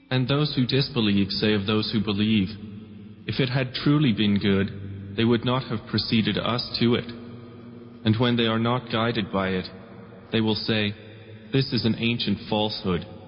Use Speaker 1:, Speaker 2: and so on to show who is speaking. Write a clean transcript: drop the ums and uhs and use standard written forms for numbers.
Speaker 1: And those who disbelieve say of those who believe, if it had truly been good, they would not have preceded us to it. And when they are not guided by it, they will say, this is an ancient falsehood.